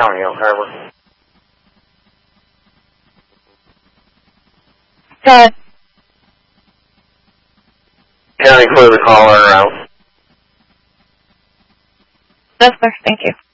County, Elk Harbor. Go ahead. County, clear the caller out. That's clear. Thank you.